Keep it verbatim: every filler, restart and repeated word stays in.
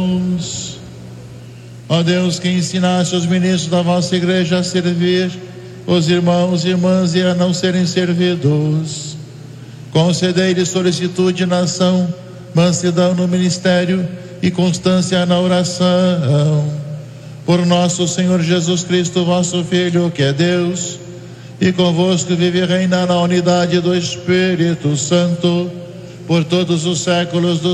Ó Deus, que ensinaste os ministros da vossa igreja a servir os irmãos e irmãs e a não serem servidos, concedei-lhes solicitude na ação, mansidão no ministério e constância na oração. Por nosso Senhor Jesus Cristo, vosso Filho, que é Deus, e convosco vive e reina na unidade do Espírito Santo, por todos os séculos dos